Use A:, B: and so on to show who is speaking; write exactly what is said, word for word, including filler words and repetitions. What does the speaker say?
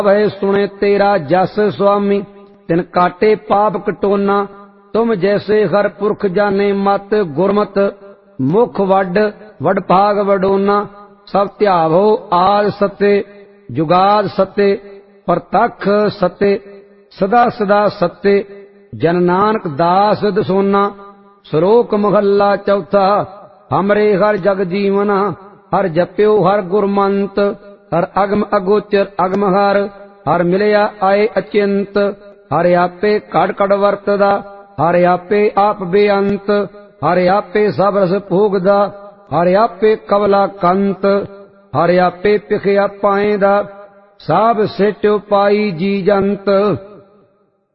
A: वह सुने तेरा जस स्वामी, तिन काटे पाप कटोना। तुम जैसे हर पुरख जाने मत, गुरमत मुख वड वड भाग वडोना। सब त्यावो आद सत्य, जुगाद सत्य, प्रतख सत्य, सदा सदा सत्य। जन नानक दास दसोना। श्लोक महला चौथा। हमरे हर जग जीवना, हर जप्यो हर गुरमंत। हर अगम अगोचर अगम हर, हर मिलया आए अचिंत। हर आपे कड़ कड़ वरतदा, हर आपे आप बेअंत। हर आपे सब रस भोगदा, हर आपे कवला कंत। हर आपे पिखया पाएदा, सब सिट पाई जी जंत।